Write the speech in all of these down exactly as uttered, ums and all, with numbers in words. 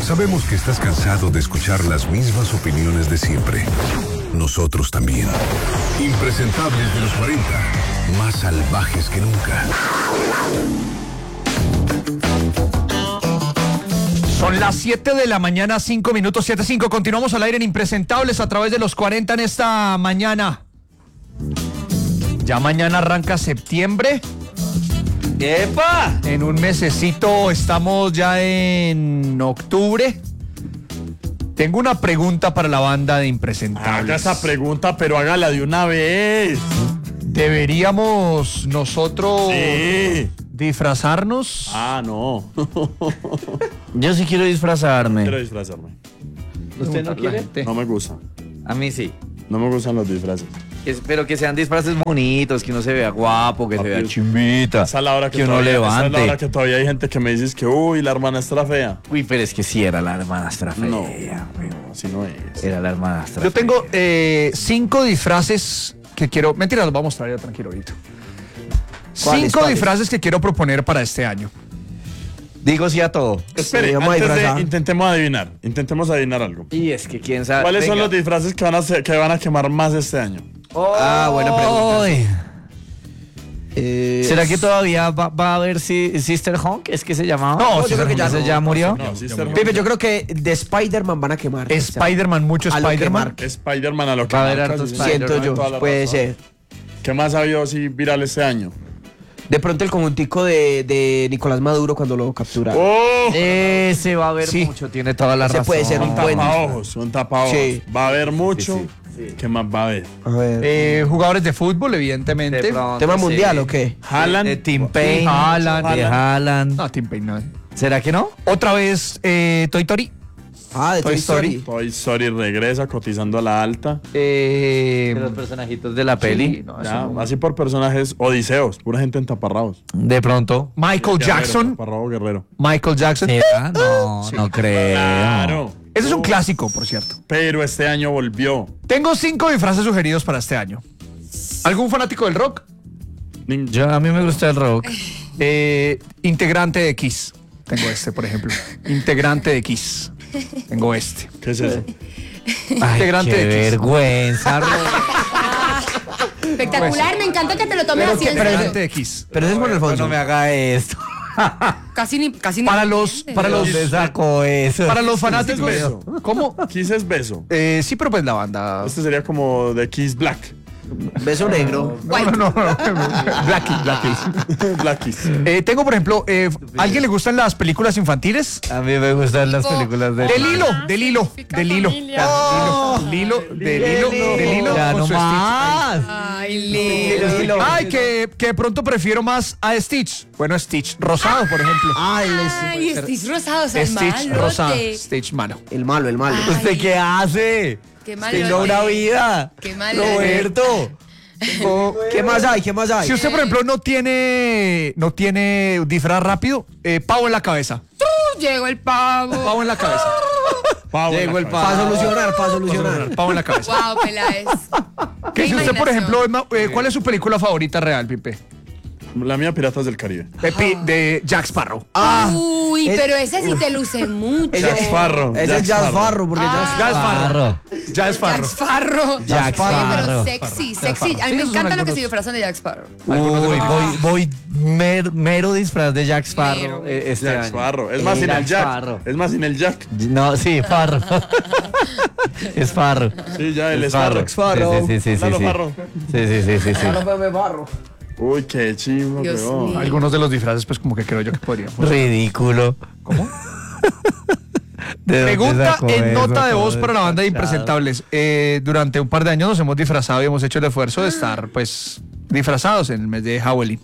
Sabemos que estás cansado de escuchar las mismas opiniones de siempre. Nosotros también. Impresentables de los cuarenta, más salvajes que nunca. Son las siete de la mañana, cinco minutos, siete cinco. Continuamos al aire en Impresentables a través de los cuarenta en esta mañana. Ya mañana arranca septiembre. ¡Epa! En un mesecito estamos ya en octubre. Tengo una pregunta para la banda de Impresentables. Haga esa pregunta, pero hágala de una vez. ¿Deberíamos nosotros Sí. disfrazarnos? Ah, no. Yo sí quiero disfrazarme. Quiero disfrazarme. ¿Usted no quiere? No me gusta. A mí sí. No me gustan los disfraces. Espero que sean disfraces bonitos, que uno se vea guapo, que Papi, se vea chimbita, Esa es la hora que, que uno todavía, esa es la levante. hora que todavía hay gente que me dice que, uy, la hermanastra fea. Uy, pero es que sí era la hermanastra fea. No, no, así no es. Era la hermanastra Yo tengo fea. eh, cinco disfraces que quiero... Mentira, los voy a mostrar ya tranquilo ahorita. ¿Cuáles, Cinco cuáles? disfraces que quiero proponer para este año. Digo sí a todo. Espere, Sí, vamos a antes de, disfrazar. intentemos adivinar. Intentemos adivinar algo. Y es que quién sabe. ¿Cuáles son Venga. los disfraces que van a, hacer- que van a quemar más este año? Ah, buena pregunta. Ay. Eh, ¿Será que todavía va, va a haber si, Sister Honk? ¿Es que se llamaba? No, yo creo que ya ¿Ese no. ya murió? No, Sister Home. Pipe, yo creo que de Spider-Man van a quemar. Spider-Man, mucho A lo que Spider-Man. marque. Spider-Man a lo que Va a haber marca, hartos sí, Spider-Man, Siento yo, toda la puede razón. ser. ¿Qué más ha habido así viral este año? De pronto el conjuntico de, de Nicolás Maduro cuando lo capturaron. ¡Oh! Ese va a haber Sí. mucho, tiene toda la Ese razón. puede ser un Un buen- tapaojos, un tapaojos. Sí. Va a haber mucho. Sí, ¿Qué más va a haber? A ver. Eh, jugadores de fútbol, evidentemente. De pronto, ¿Tema sí. mundial o qué? Haaland. De Tim Payne. Haaland. De Haaland. No, Tim Payne, no. ¿Será que no? Otra vez, eh, Toy Story. Ah, de Toy Toy Story. Toy Story regresa cotizando a la alta. Eh, De los personajitos de la peli. sí, no, eso Ya, no. así por personajes odiseos, pura gente en taparrabos. De pronto. Michael Guerrero, Jackson. Taparrabo guerrero. Michael Jackson. ¿Será? No, no creo. Claro. Ese es un clásico, por cierto. Pero este año volvió. Tengo cinco disfraces sugeridos para este año. ¿Algún fanático del rock? Nin- Yo, a mí me gusta el rock. Eh, integrante de Kiss. Tengo este, por ejemplo. Integrante de Kiss. Tengo este. ¿Qué es eso? Ay, Integrante qué de Kiss. vergüenza, Rob. Espectacular, me encanta que te lo tomes Pero así qué- en pero- serio. Integrante de Kiss. Pero ese es por Alfonso. No me haga esto. Casi ni, casi ni. Para los, para los, ¿Dónde sacó eso? para los fanáticos. beso. ¿Cómo? Kiss es beso. Eh, sí, pero pues la banda. Este sería como de Kiss Black. Beso negro. No, no, no. no. Blackie, Blackie. Black Kiss. Eh, tengo, por ejemplo, eh, ¿a alguien le gustan las películas infantiles? A mí me gustan las películas de... Del hilo, del hilo, del hilo. Del hilo, del hilo, del hilo. Ya con no su Stitch. más. Ay, Lilo. Ay, que, que de pronto prefiero más a Stitch. Bueno, Stitch rosado, por ejemplo. Ah, el, Ay, Stitch rosado, o sea, Stitch malote. rosado. Stitch malo. el malo, el malo. Ay. ¿Usted qué hace? Qué malo. Tenga una vida. Qué malo. Roberto. O- ¿Qué más hay? ¿Qué más hay? si usted, por ejemplo, no tiene no tiene disfraz rápido, eh, pavo en la cabeza. Uh, Llegó el pavo. Pavo en la cabeza. Pavo en Llegó la el cabeza. Para solucionar, para solucionar. Pavo en la cabeza. Wow, Peláez. Que Qué si usted, por imaginación. ejemplo, es ma- eh, ¿cuál es su película favorita real, Pipe? La mía, Piratas del Caribe. De, Pi- de Jack Sparrow. Uy, es- pero ese sí te luce mucho. Ese- Jack Sparrow. Ese Jack es Jazz Sparrow. Farro, porque Jazz Jack Sparrow. Parro. Jack Jack Sparrow. Sparrow. Jack Oye, pero Sparrow. sexy, sexy. A mí Sí, me esos son encanta lo que algunos. se disfrazan de Jack Sparrow. Uy, voy, voy mer- mero disfraz de Jack Sparrow Mero. eh, este Jack año. Sparrow. Es más, sin el Jack. Sparrow. Es más, sin el Jack. No, sí, Farro. Es Farro. Sí, ya, el Es Sparrow. Sparrow. Sí, sí, sí, sí, Lalo sí. Farro. Sí, sí, sí, sí, sí. Barro. Uy, qué chivo, Dios weón. mío. Algunos de los disfraces, pues como que creo yo que podríamos. Ridículo. ¿Cómo? ¿De dónde Pregunta sacó en eso? nota de Todo voz para la banda de despachado. Impresentables. Eh, durante un par de años nos hemos disfrazado y hemos hecho el esfuerzo de estar, pues, disfrazados en el mes de Halloween.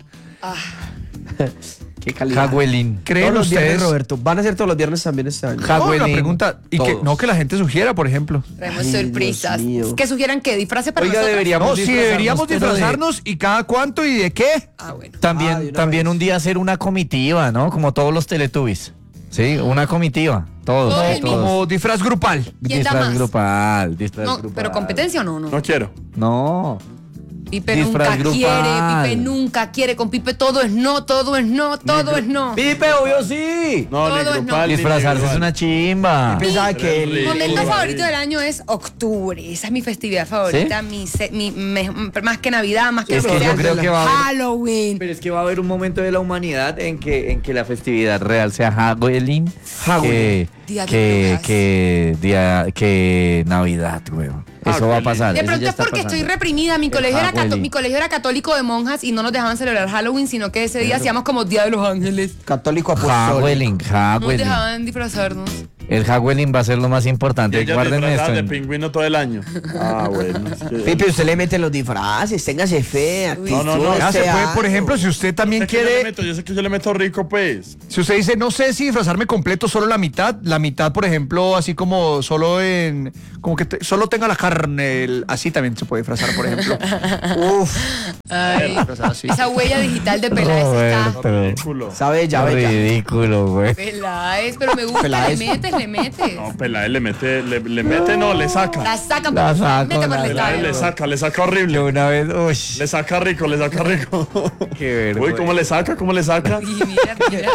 Qué calidad. Halloween. ¿Creen Todos los ustedes? viernes, Roberto. Van a ser todos los viernes también este año. No, Halloween. la pregunta, y que Todos. no que la gente sugiera, por ejemplo. Traemos Ay, sorpresas. Dios mío. Que sugieran que disfrace para Oiga, nosotros. deberíamos No, sí, disfrazarnos, deberíamos pero de- disfrazarnos y cada cuánto y de qué. Ah, bueno. También, Ah, de una también vez. un día hacer una comitiva, ¿no? Como todos los Teletubbies. Sí, una comitiva. Todos. Todo el todos. Como disfraz grupal. ¿Quién da Disfraz más? grupal, disfraz No, grupal. pero competencia o no, no. No quiero. No. Pipe Disfraz nunca quiere, grupal. Pipe nunca quiere. Con Pipe todo es no, todo es no, todo es no. Pipe, obvio sí. No, Todo ni es no. grupal, ni Disfrazarse es individual. una chimba. Pensaba que El- el, Momento el- favorito del año es octubre. Esa es mi festividad favorita. Mi, se- mi- me- más que Navidad, más que Es lo que sea, yo creo que va a haber- Halloween. Pero es que va a haber un momento de la humanidad en que, en que la festividad real sea Halloween, que, Día de que, brujas. que, día, que Navidad, weón. Eso va a pasar. De eso pronto ya es está porque estoy pasando. reprimida. Mi colegio, era cato- Halloween. mi colegio era católico de monjas y no nos dejaban celebrar Halloween, sino que ese día hacíamos como Día de los Ángeles. católico apostólico. Halloween, No nos Halloween. dejaban disfrazarnos. El Halloween va a ser lo más Y importante. ellas Guarden disfrazadas esto. de en- pingüino todo el año. Ah, bueno. es que- Pipe, usted le mete los disfraces, téngase fe, Uy, No, no, no. actitud, Ah, se este puede, por año. ejemplo, si usted también Yo sé que yo le quiere, meto, yo sé que yo le meto rico, pues. si usted dice, no sé si disfrazarme completo, solo la mitad, la mitad, por ejemplo, así como solo en, como que te- solo tenga la carne, el- así también se puede disfrazar, por ejemplo. Uf, Ay, Disfrazar así. esa huella digital de Peláez está. Roberto. Ridículo. sabe ya, bella. Ridículo, güey. Peláez, pero me gusta, Peláez. le metes, le metes. No, Peláez le mete, le, le mete, no, le saca. La sacan La por saco, mete por la- el Peláez le estadio. saca, le saca horrible. Yo una vez, uy, Le saca rico, le saca rico. qué vergüenza. Uy, ¿cómo le saca? ¿Cómo le saca? Y mira, mira.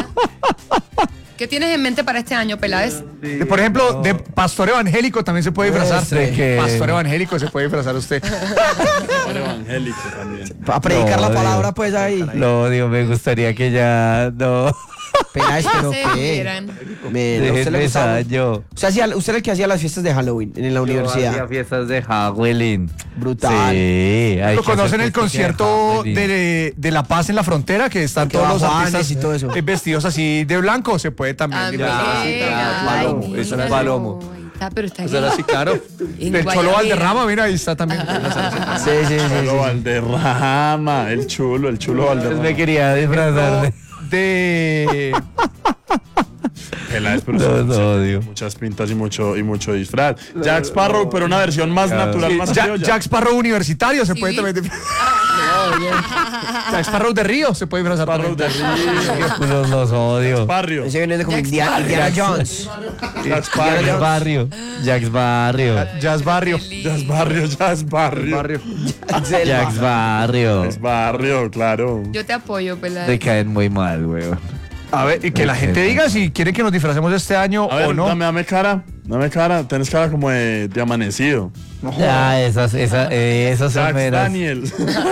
¿Qué tienes en mente para este año, Peláez? De- por ejemplo, de pastor evangélico también se puede disfrazar. Este que- Pastor evangélico se puede disfrazar usted. Por evangélico también. A predicar No, la palabra, Dios. pues ahí. Lo odio, me gustaría que ya no. Peláez, pero Se qué. vieran. Me- ¿a usted le Déjenme gustaba? yo. Usted, hacía, usted era el que hacía las fiestas de Halloween en la Hacía universidad. fiestas de Halloween. Brutal. Sí, hay Lo que conocen hacer el fiestas de concierto Halloween. de, de La Paz en la frontera, que están Que todos va los Juanes artistas y todo eso. eh, vestidos así de blanco. Se puede también También. disfrazar así, Ay, claro, palomo. Eso era míralo. palomo. Ahí está, pero está Eso era así, claro. En El Cholo Guayabera. Valderrama, mira, ahí está también. Sí, sí, sí. Chulo sí. Valderrama, el chulo, el chulo Pues Valderrama. me quería disfrazar de. De Peláez, pero Los sí, sí, odio. muchas pintas y mucho, y mucho disfraz. Jack Sparrow, pero una versión más natural, más Ja- criolla. Jack Sparrow universitario se Sí. puede también disfrazar. Jack Sparrow de Río se puede disfrazar. Sparrow de también. Río. Los, los odio. Barrio. Ese viene como Jack Indiana, Sparrow. Indiana Jack- Jones. Jack Jack's Sparrow. Barrio. Jack's Barrio. Jazz Barrio. Jazz Barrio, Jazz Barrio. Barrio. Jack's Barrio. Jazz Barrio, claro. Yo te apoyo, Te Peláez. caen muy mal, weón. A ver, y que la gente diga si quiere que nos disfracemos este año A ver, o no. dame, dame cara. Dame cara. Tenés cara como de, de amanecido. Ya, esas, esas, eh, esas son Jack meras. Daniels.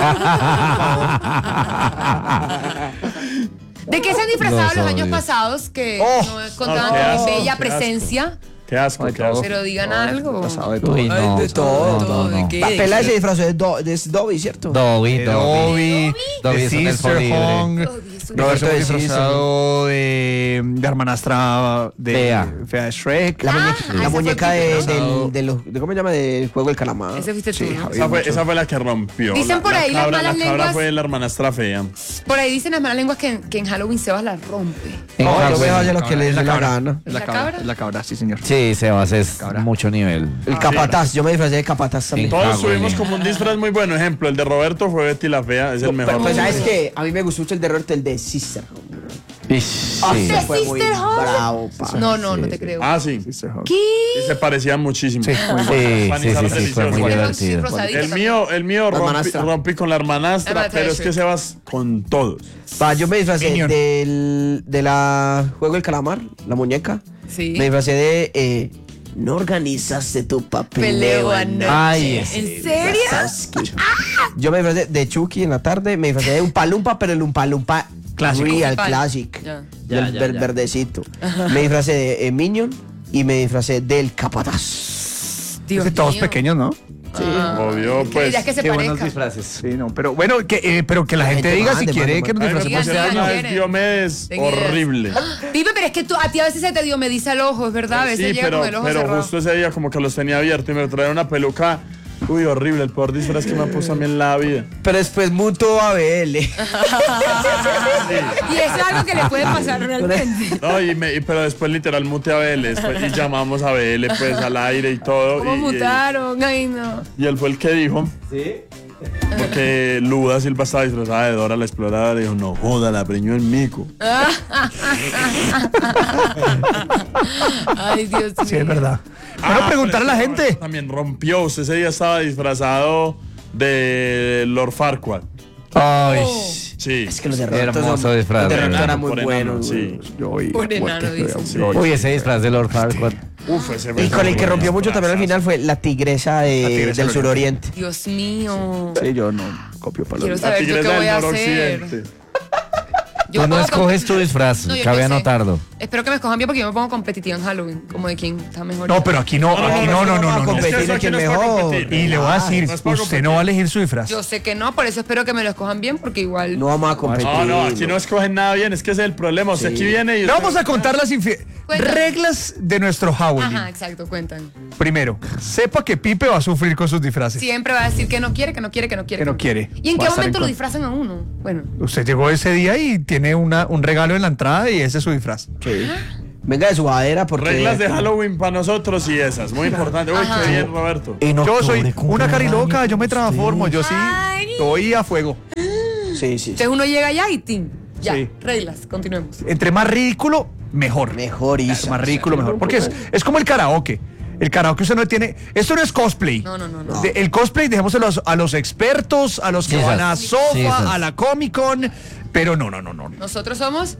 ¿De qué se han disfrazado Los los años odio. pasados que Oh, no contaban qué con asco, mi bella qué asco. presencia? Qué asco, qué asco. Pero digan algo. Pasado de todo. Uy, no. de todo, no, no, ¿de no. qué? La Peláez se disfrazó de, Do- de Dobby, ¿cierto? Dobby, De Dobby. Dobby, Dobby de es un elfo Sister libre. Hong. Dobby es un Roberto elfo. fue disfrazado de, de hermanastra de Fea. Fea de Shrek. La, Ah, muñeca, esa la fue muñeca Pipe, de, ¿no? del, de, los, de, ¿cómo se llama? Del juego del calamar. Ese fuiste tú, Sí, ¿no? Javi. Esa fue, esa fue la que rompió. Dicen La- por la ahí las cabra- malas La cabra lenguas. fue la hermanastra fea. Por ahí dicen las malas lenguas que, en- que en Halloween Sebas la rompe. En No, yo Halloween. voy a hacer lo que le Es dé la cabra. gana. Es la ¿La cabra. cabra? Es la cabra, sí, señor. Sí, Sebas es Cabra. mucho nivel. El capataz, yo me disfrazé de capataz también. Sí. Todos Ah, tuvimos güey. como un disfraz muy bueno. Ejemplo, el de Roberto fue Betty la Fea. Es el mejor. Pues sabes disfraz. que a mí me gustó mucho el de Roberto, el de Sister. Ish, Ah, sí. ese fue muy Sister Home. bravo, pa. No, no, no te creo. Ah, sí. ¿Qué? Y se parecían muchísimo. Sí, muy Sí, sí, Panizaron sí, sí, fue muy delicioso. Sí, divertido. rosadito El también. mío, el mío La rompí, hermanastra. rompí con la hermanastra, Hermanastra pero de es que Shrek. se vas con todos. Pa, yo me disfracé Minion. del de la juego del calamar, la muñeca. Sí. Me disfracé de eh, no organizaste tu papeleo Peleo anoche. anoche. Ay, ese. ¿En serio? Sasuke. Yo me disfracé de Chucky en la tarde, me disfracé de un palumpa, pero el un palumpa Clásico. real, Pal. classic. Ya. Ya, del ya, ver- ya. verdecito. Me disfracé de eh, Minion y me disfracé del capataz. Dios Es de todos mío. pequeños, ¿no? Sí. Obvio, ¿Qué pues. dirías que se Qué buenos parezca? disfraces. Sí, no, pero bueno, que, eh, pero que la, La gente, gente diga si mande, quiere mande, que nos mande. A mí me disfracemos pusieron este Digan, una año. vez quieren. Diomedes Tengo idea. horrible. Pipe, pero es que tú, a ti a veces se te dio me dice al ojo, es verdad, a veces Sí, llega pero, con el ojo pero cerrado. justo ese día como que los tenía abiertos y me trajeron una peluca. Uy, horrible, el peor disfraz que me han puesto a mí en la vida. Pero después mutó a B L. Y eso es algo que le puede pasar realmente. No, y me, y- pero después literal muté a B L después, y llamamos a B L pues al aire y todo. ¿Cómo y, y- mutaron? Ay, no. Y él fue el que dijo. Sí. Porque Luda Silva estaba disfrazada de Dora la Exploradora y dijo, no joda, la preñó en mico. Ay, Dios mío. Sí, es verdad. Bueno, Ah, preguntar a pero la ese gente. También rompió, usted ese día estaba disfrazado de Lord Farquaad. Ay, Sí. Es que los de Hermoso Roberto son, disfraz, los de ¿verdad? Roberto eran muy Por enano, buenos. sí. güey. Por enano, dice. Sí. uy, ese disfraz de Lord Farquaad. Uf, ese Y con el que rompió mucho también al final fue la tigresa, de- La tigresa del del suroriente. Dios mío. Sí, yo no copio para Quiero los La saber yo tigresa qué voy a del hacer. noroccidente. Yo Tú no puedo escoges comp- tu disfraz, No, yo cabe qué sé. anotarlo. Espero que me escojan bien porque yo me pongo competitiva en Halloween. Como de quién está mejor. No, pero aquí no, No, no, aquí no, no, no, no, vamos a no, no. competir Es que eso en quién aquí no es para mejor. competir. Y le voy a decir, no es para usted no va a elegir su disfraz. Yo sé que no, por eso espero que me lo escojan bien porque igual. No vamos a competir. No, no, aquí no escogen nada bien, es que ese es el problema. O sea, Sí. aquí viene y... Le vamos a contar las infi- Cuenta. reglas de nuestro Halloween. Ajá, exacto, cuentan. Primero, sepa que Pipe va a sufrir con sus disfraces. Siempre va a decir que no quiere, que no quiere, que no quiere. Que no quiere. ¿Y en Va qué a estar momento en lo con- disfrazan a uno? Bueno. Usted llegó ese día y tiene una, un regalo en la entrada y ese es su disfraz. Sí. Venga de su badera porque... Reglas de Halloween para nosotros y esas, muy importante. Uy, Ajá. qué bien, Roberto. En Yo octubre soy cumple una un cariloca, año yo me transformo, yo sí Ay. estoy a fuego. Sí, sí. Entonces uno llega allá y tin. Ya, Sí. reglas, continuemos. Entre más ridículo, mejor. Mejor Entre Isa. más ridículo, mejor. Porque es, es como el karaoke. El karaoke usted no tiene... Esto no es cosplay. No, no, no, no. De- el cosplay dejémoselo a los, a los expertos, a los que Sí, van esas. a Sofa, Sí, esas. a la Comic Con. Pero no, no, no, no. Nosotros somos.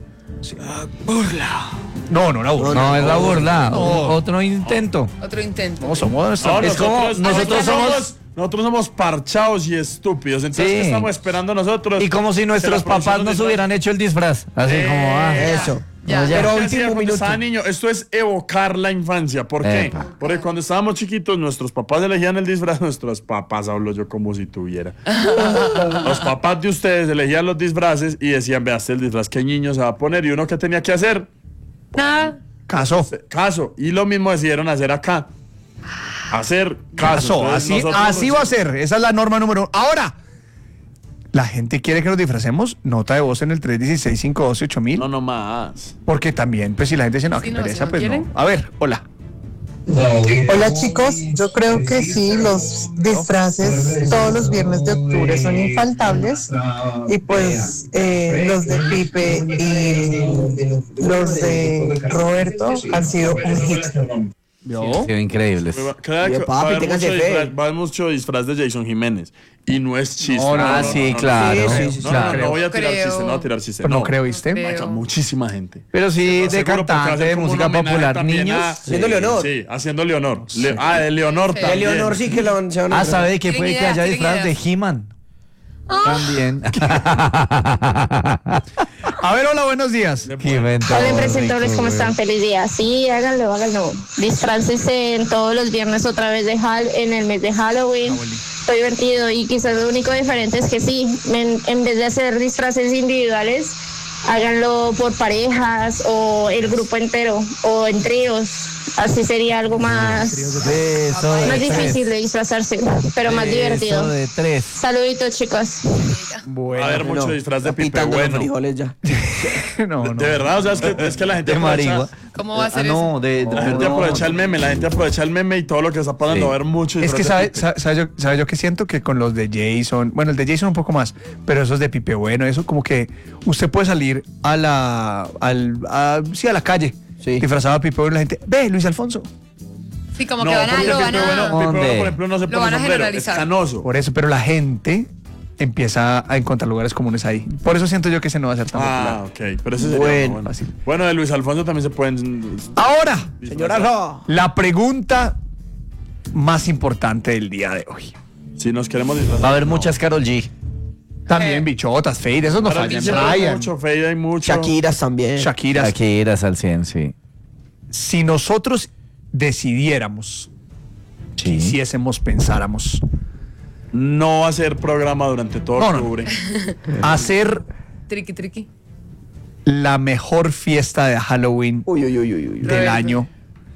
No, no, la burla. No, No, es la burla. No. Otro intento. Otro intento. No, somos... No, es como- nosotros, nosotros somos... Nosotros somos parchados y estúpidos. Entonces, Sí. ¿qué estamos esperando nosotros? Y como si Que nuestros la producción papás nos disfraz- hubieran hecho el disfraz. Así Eh, como, ah, Eso. Ya. no, ya. Pero ¿Qué hacía último cuando minuto. estaba niño? Esto es evocar la infancia. ¿Por qué? Epa. Porque cuando estábamos chiquitos, nuestros papás elegían el disfraz. Nuestros papás, hablo yo como si tuviera. Los papás de ustedes elegían los disfraces y decían, vea, este es el disfraz que el niño se va a poner. Y uno que tenía que hacer, Nada. Caso. caso. Y lo mismo decidieron hacer acá. Hacer caso. Caso. Entonces, Así, nosotros- así va a ser. Esa es la norma número uno. Ahora, la gente quiere que nos disfracemos. Nota de voz en el tres uno seis, cinco uno dos, ocho mil. No, no más. Porque también, pues si la gente dice, no, Sí, qué no, si pereza, no pues quieren. no. A ver, hola. Hola chicos, yo creo que sí, los disfraces todos los viernes de octubre son infaltables y pues eh, los de Pipe y los de Roberto han sido un hit. ¿Yo? Qué increíbles. Cada- Oye, va, a papi, haber téngase mucho fe. disfraz, va a haber mucho disfraz de Jason Jiménez. Y no es chiste. No, no, Ah, no, sí, no, claro. Sí, sí, sí, No, no, claro. no, no voy a tirar Creo. chiste, no voy a tirar chiste. Pero no creo, ¿viste? Creo. Macha, muchísima gente. Pero sí, de Seguro porque va a cantante, ser de como un música homenaje popular, también niños. a- Haciéndole honor. Sí, haciéndole honor. Le- ah, de Leonor Sí. De también. Leonor sí que lo se van a Ah, ¿sabe de qué Tienen puede que ideas, haya tienen disfraz? De ideas. He-Man. También. A ver, hola, buenos días. Qué invento Hola, impresentables, rico, ¿cómo güey. están? Feliz día. Sí, háganlo, háganlo. Disfrácense en todos los viernes otra vez de Hall en el mes de Halloween. Estoy divertido y quizás lo único diferente es que sí, en, en vez de hacer disfraces individuales, háganlo por parejas o el grupo entero o en tríos. Así sería algo más, Eso de más tres. difícil de disfrazarse, pero más Eso divertido. de tres. Saluditos, chicos. Bueno, Va a haber mucho No, disfraz de está Pipe pitando los bueno. frijoles ya. no, no. De verdad, o sea, es que, es que la gente De aprovecha, marigua. ¿Cómo va a Ah, ser no, eso? de. la gente aprovecha el meme, la gente aprovecha el meme y todo lo que está pasando. Sí. Va a haber mucho Es disfraz que de sabe, Pipe. sabe, sabe yo, sabe yo que siento que con los de Jason, bueno, el de Jason un poco más, pero esos de Pipe Bueno, eso como que usted puede salir a la, al, a, sí, a la calle, Sí. disfrazado de Pipe Bueno y la gente, ve, Luis Alfonso. Sí, como No, que van a, porque lo Pipe van a. Bueno, Pipe ¿Dónde? Bueno, por ejemplo, no se Lo pone van a sombrero, es generalizar. canoso. Por eso, pero la gente empieza a encontrar lugares comunes ahí. Por eso siento yo que ese no va a ser tan Ah, popular. ok, pero ese sería Bueno, bueno. fácil. Bueno, de Luis Alfonso también se pueden... Ahora, Señora no. la pregunta más importante del día de hoy. Si nos queremos disfrazar. Va a haber muchas Karol G. También Eh. bichotas, Fade, esos no Para fallan. ti siempre hay Ryan, mucho, Fade hay mucho. Shakiras también. Shakira. Aquí irás al cien, sí. Si nosotros decidiéramos, Sí. quisiésemos, pensáramos, No va a ser programa durante todo No, no. octubre. hacer Triqui, triqui. la mejor fiesta de Halloween Uy, uy, uy, uy, uy. del Roberto. año,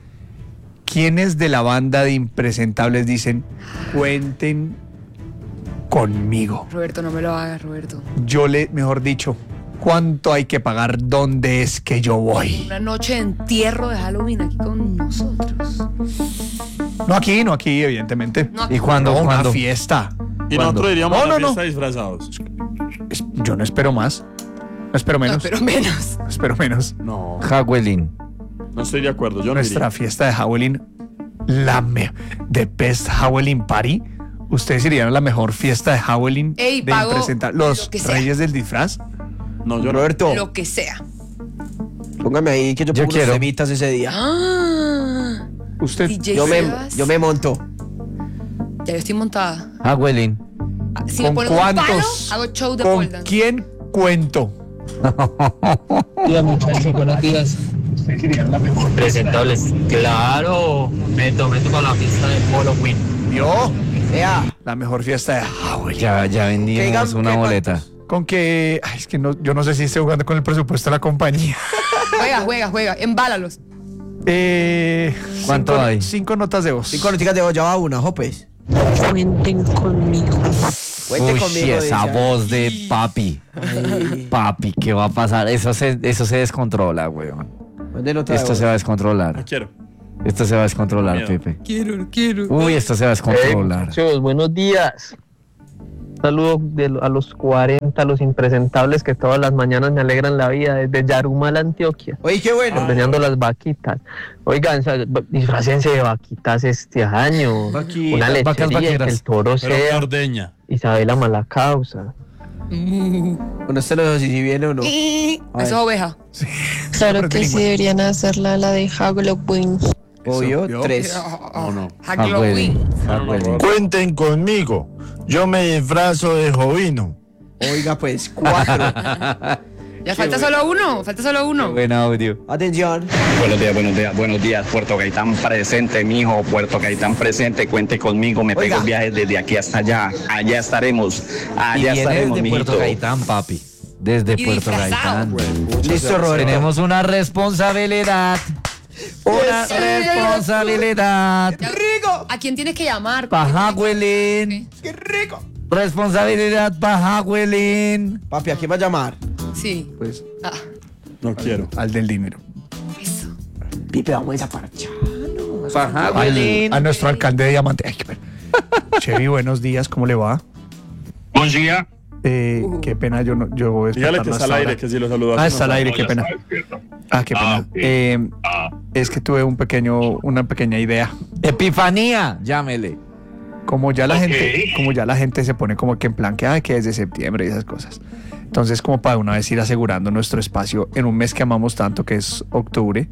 ¿quiénes de la banda de impresentables dicen, cuenten conmigo? Roberto, no me lo hagas, Roberto. Yo le, mejor dicho, ¿cuánto hay que pagar? ¿Dónde es que yo voy? Una noche de entierro de Halloween aquí con nosotros. No aquí, no aquí, evidentemente. No aquí. ¿Y cuándo? No, una ¿Cuándo? fiesta. Y ¿Cuándo? nosotros diríamos No, la no, fiesta no. disfrazados. Es- yo no espero más. No espero No, menos. pero menos. No espero menos. No, Halloween. no estoy de acuerdo. Yo no Nuestra iría. fiesta de Halloween, la me the best Halloween party. ¿Ustedes irían a la mejor fiesta de Halloween? Ey, de pago impresentar- ¿Los lo que sea. reyes del disfraz? No, yo Roberto, Lo que sea. póngame ahí que yo Yo pongo quiero. unos temitas ese día. Ah, Usted. D J Yo me, Sebas. yo me monto. Ya yo estoy montada. Halloween. Ah, Si ¿Con me ponen un palo, cuántos? hago show de ¿Con pole dance. quién cuento? Hola muchachos, buenos días. Presentables. Claro, me tomé para la fiesta de Halloween. ¿Vio? Vea, La mejor fiesta de Halloween. Ya, ya Que vendimos digan una que boleta. Con que. Ay, es que no, yo no sé si estoy jugando con el presupuesto de la compañía. Juega, juega, juega. Embálalos. Eh, ¿Cuánto cinco, hay? Cinco notas de voz. cinco noticas de voz, ya va una, Jopes. Cuenten conmigo. Cuente Uy, conmigo. esa dice. voz de papi. Ay, Papi, ¿qué va a pasar? Eso se, eso se descontrola, weón. mande nota de Esto voz. se va a no descontrolar. quiero. Esto se va a descontrolar, Miedo. Pepe. Quiero, quiero. Uy, esto se va a descontrolar. Muchachos, buenos días. Saludos de lo- a los cuarenta, los impresentables que todas las mañanas me alegran la vida desde Yarumal, Antioquia. Oye, qué bueno. Ordeñando las vaquitas. Oigan, sa- disfrácense de vaquitas este año. Vaquitas, Una vacas lechería, que vaqueras. el toro Pero me sea ordeña. Isabela Malacausa. Bueno, este no sé si viene o no. Y- A ver. Eso es oveja. Claro que sí deberían hacerla la de Halloween. Obvio, ¿vio? tres. No, no. Halloween. Halloween. Cuenten conmigo. Yo me disfrazo de jovino. Oiga, pues, cuatro. Ya falta solo uno. Falta solo uno. Buen audio. Atención. Buenos días, buenos días, buenos días. Puerto Gaitán presente, mijo. Puerto Gaitán presente. Cuente conmigo. Me Oiga. pego viajes desde aquí hasta allá. Allá estaremos. Y Allá viene estaremos, desde mijito. Puerto Gaitán, papi. Desde Y Puerto disfrazado. Gaitán. Listo, Roberto. Tenemos una responsabilidad. Una Sí. responsabilidad. ¡Qué rico! ¿A quién tienes que llamar? Pa' Halloween. ¡Qué rico! Responsabilidad pa' Halloween. Papi, ¿a quién va a llamar? Sí. Pues Ah, No quiero. al del dinero. eso. Pipe, vamos a parchar. Pa' Halloween. A nuestro alcalde de Diamante. Ay, qué pena. Chevy, buenos días, ¿cómo le va? Buen día. Eh, qué pena, yo no. Yo voy a Dígale que despertarlo está al hasta aire, ahora. que si lo saludas. Ah, está al aire, qué pena. Ah, qué pena. Eh, es que tuve un pequeño, una pequeña idea. Epifanía, llámele. Como ya la gente, como ya la gente se pone como que en plan que, ay, que desde septiembre y esas cosas. Entonces, como para una vez ir asegurando nuestro espacio en un mes que amamos tanto, que es octubre.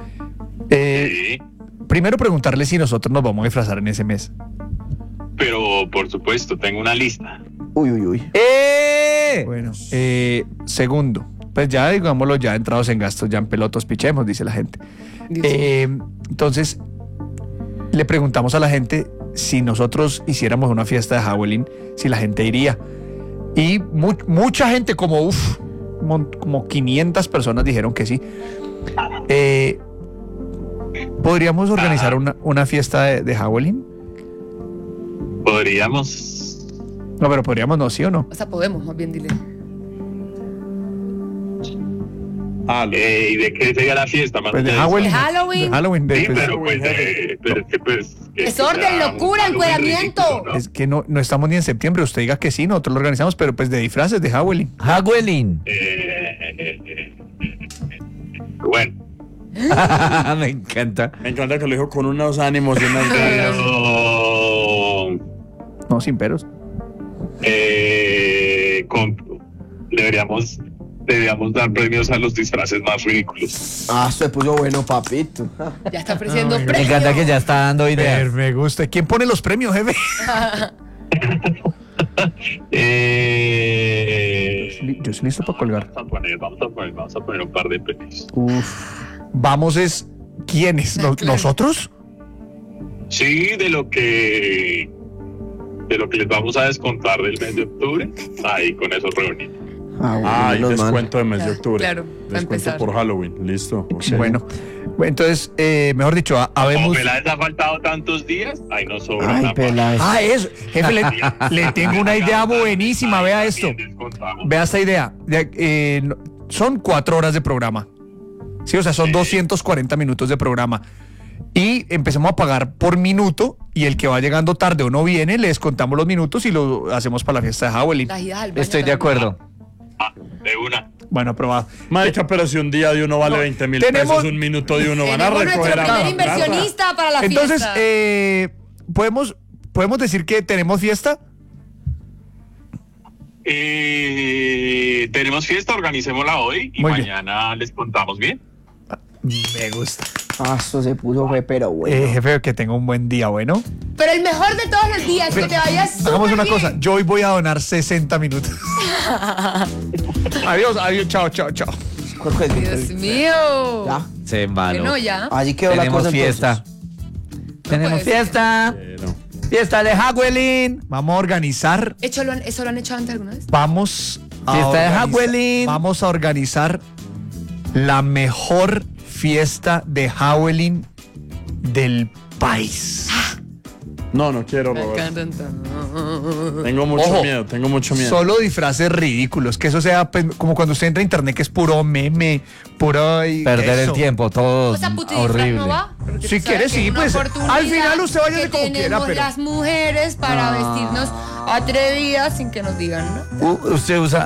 Eh, primero preguntarle si nosotros nos vamos a disfrazar en ese mes. Pero, por supuesto, tengo una lista. Uy, uy, uy. ¡Eh! Bueno, eh, segundo, pues ya digámoslo, ya entrados en gastos, ya en pelotos pichemos, dice la gente. Eh, entonces, le preguntamos a la gente si nosotros hiciéramos una fiesta de Halloween, si la gente iría. Y mu- mucha gente, como uf, mon- como quinientas personas dijeron que sí. Eh, ¿Podríamos organizar una, una fiesta de, de Halloween? Podríamos. No, pero podríamos, no, ¿sí o no? O sea, podemos, más bien dile. Ah, Eh, ¿Y de qué sería la fiesta? Pues de Halloween. De Halloween. De Halloween. de- Sí, pues, pero pues, eh, pero es que pues... que Desorden, sea locura, algo encueramiento. ridículo, ¿no? Es que no, no estamos ni en septiembre. Usted diga que sí, nosotros lo organizamos, pero pues de disfraces de Halloween. Halloween. Eh, eh, eh, eh, bueno, Me encanta. Me encanta que lo dijo con unos ánimos y unas ganas. pero... No, sin peros. Eh, con- deberíamos, deberíamos dar premios a los disfraces más ridículos. Ah, se puso bueno, papito. Ya está ofreciendo Ay, Me premios. encanta que ya está dando ideas. Pero me gusta. ¿Quién pone los premios, jefe? Eh, Yo estoy listo para colgar. vamos a poner, vamos a poner, vamos a poner un par de premios. Uf. Vamos es... ¿Quiénes? ¿Nos- Claro. ¿Nosotros? Sí, de lo que de lo que les vamos a descontar del mes de octubre, ahí con eso reunimos. Ah, Ah, y menos mal. descuento de mes de octubre. Claro, para Descuento empezar. por Halloween. Listo. ok. Bueno. Entonces, eh, mejor dicho, ha- Como habemos... Peláez ha faltado tantos días, ahí nos sobra Ay, una Peláez. Ah, eso. Jefe, le, le tengo una idea buenísima. Vea esto. Vea esta idea. De- eh, no- son cuatro horas de programa. Sí, o sea, son doscientos cuarenta minutos de programa. Y empezamos a pagar por minuto. Y el que va llegando tarde o no viene, le descontamos los minutos y lo hacemos para la fiesta de Halloween. Las idas al baño Estoy de también. acuerdo. de una. Bueno, aprobado. Marica, pero si un día de uno vale No, veinte mil tenemos- pesos, un minuto de uno van a Tenemos nuestro recoger a primer la inversionista para la Entonces, fiesta. eh, podemos ¿podemos decir que tenemos fiesta? Eh, tenemos fiesta, organicémosla hoy y Muy bien. mañana les contamos bien. Me gusta. Ah, esto se puso fue, pero bueno. Eh, jefe, que tenga un buen día, bueno. Pero el mejor de todos los días, que te vayas súper Hagamos una bien. cosa, yo hoy voy a donar sesenta minutos. Adiós, adiós, chao, chao, chao. Dios mío. Ya. Se embaló. Bueno, ya. Allí quedó la Tenemos cosa fiesta. Tenemos puede ser. fiesta. Fiesta de Halloween. Vamos a organizar, ¿Eso lo, han, ¿Eso lo han hecho antes alguna vez? vamos a Fiesta de organizar- Halloween. Vamos a organizar la mejor fiesta de Halloween del país. No, no quiero, Roberto. Tengo mucho Ojo, miedo, tengo mucho miedo. Solo disfraces ridículos, que eso sea pues, como cuando usted entra a internet que es puro meme, puro y Perder eso. el tiempo, todo O sea, puti disfraz horrible. no va. Porque Si tú sabes quiere, que sí, es una pues, oportunidad al final usted váyase que como quiera, tenemos pero- las mujeres para vestirnos atrevidas sin que nos digan, ¿no? U- usted usa